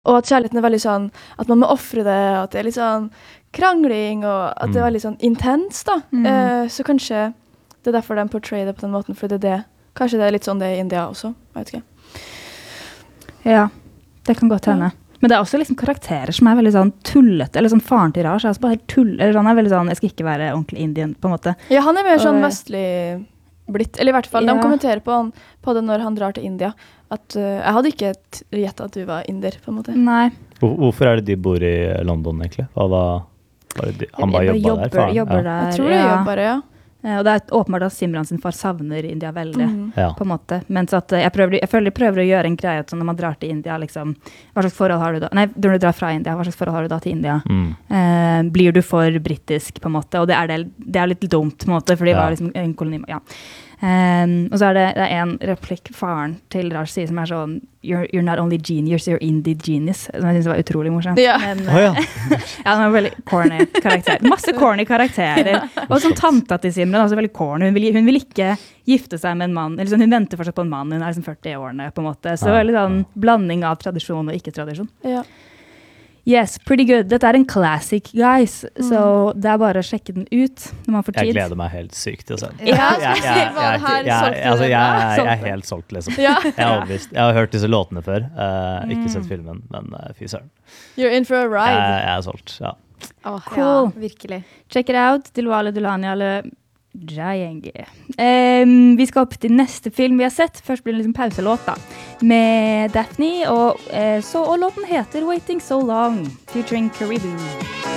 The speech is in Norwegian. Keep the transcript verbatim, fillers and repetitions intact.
Og at kjærligheten er veldig sånn, at man må offre det, at det er litt sånn krangling, og at mm. det er veldig sånn intens da. Mm. Uh, så kanskje det er derfor de portrayer det på den måten, for det er det. Kanskje det er litt sånn det i India også, jeg vet ikke. Ja, det kan godt hende. Ja. Men det er også liksom karakterer som er veldig sånn tullete, eller sånn faren til Raj, altså bare helt tull, eller han er veldig sånn, jeg skal ikke være ordentlig indian på en måte. Ja, han er mer sånn vestlig blitt, eller i hvert fall, ja. De kommenterer på, han, på det når han drar til India, at uh, jeg hadde ikke gjettet at du var inder, på en måte. Nei. Hvor, hvorfor er det de bor i London, egentlig? Hva var, var det de, han bare jobba jobber, der? Faren? Jobber ja. der, jeg tror det ja. jobber, ja. Ja, og det er åpenbart at Simran sin far savner India veldig, mm. ja. på en måte. Men så at jeg prøver, jeg føler jeg prøver å gjøre en greie at når man drar til India, liksom, hva slags forhold har du da? Nei, når du drar fra India, hva slags forhold har du da til India? Mm. Eh, blir du for britisk, på en måte? Og det er, det, det er litt dumt, på en måte, for de ja. var liksom en koloni, ja. Um, og så er det, det er en replikk faren til Raj sier som er sånn you're, you're not only genius, you're indie genius som jeg synes var utrolig morsomt ja. Men, oh, ja. ja, den var veldig corny karakter masse corny karakterer ja. Og sånn tanta til Simran også veldig corny hun vil, hun vil ikke gifte seg med en mann eller sånn, hun venter fortsatt på en mann, hun er liksom førti årene på en måte, så ja. Veldig sånn blanding av tradisjon og ikke-tradisjon ja. Yes, pretty good. Dette er en classic, guys. Mm. Så det er bare å sjekke den ut når man får tid. Jeg gleder meg helt sykt til å se den. Ja, jeg, jeg, jeg, jeg, jeg, jeg, altså, jeg, jeg er helt solgt, liksom. Ja. Jeg er overbevist. Jeg har hørt disse låtene før. Uh, ikke sett filmen, men uh, fy søren. You're in for a ride. Jeg, jeg er solgt, ja. Oh, cool. Ja, virkelig. Check it out. Dilwale Dulhania eller Jayenge. Um, vi skal opp til neste film vi har sett. Først blir det liksom pauselåt da. Med Daphne, og, uh, så, og låten heter Waiting So Long, featuring Caribou.